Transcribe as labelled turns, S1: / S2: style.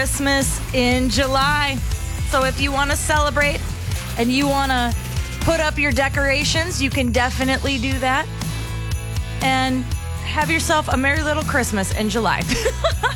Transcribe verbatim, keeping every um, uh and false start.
S1: Christmas in July. So if you want to celebrate and you want to put up your decorations, you can definitely do that. And have yourself a merry little Christmas in July.